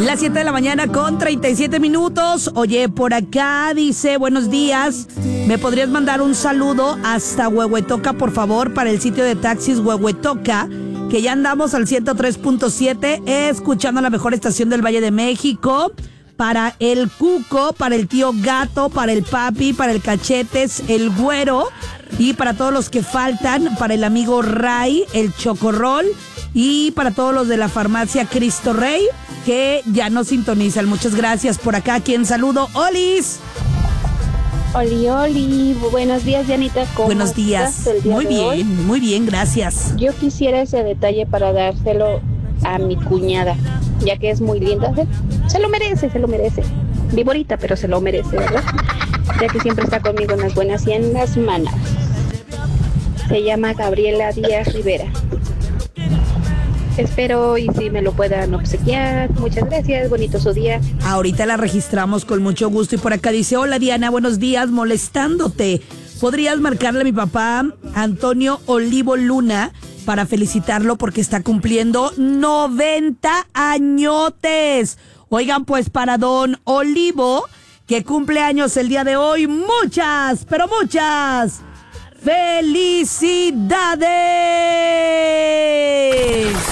Las 7 de la mañana con 37 minutos. Oye, por acá dice, buenos días. ¿Me podrías mandar un saludo hasta Huehuetoca, por favor, para el sitio de taxis Huehuetoca? Que ya andamos al 103.7, escuchando la mejor estación del Valle de México. Para el Cuco, para el tío Gato, para el Papi, para el Cachetes, el Güero. Y para todos los que faltan, para el amigo Ray, el Chocorrol. Y para todos los de la farmacia Cristo Rey, que ya nos sintonizan. Muchas gracias. Por acá, ¿quién saludo? ¡Olis! Oli, buenos días, Janita. ¿Cómo Buenos días. estás el día de hoy? Muy bien, gracias. Yo quisiera ese detalle para dárselo a mi cuñada, ya que es muy linda. Se lo merece. Viborita, pero se lo merece, ¿verdad? Ya que siempre está conmigo en las buenas y en las malas. Se llama Gabriela Díaz Rivera. Espero y si me lo puedan obsequiar. Muchas gracias, bonito su día. Ahorita la registramos con mucho gusto. Y por acá dice, hola Diana, buenos días, molestándote. ¿Podrías marcarle a mi papá, Antonio Olivo Luna, para felicitarlo porque está cumpliendo 90 añotes? Oigan, pues para don Olivo, que cumple años el día de hoy, muchas, pero muchas ¡felicidades!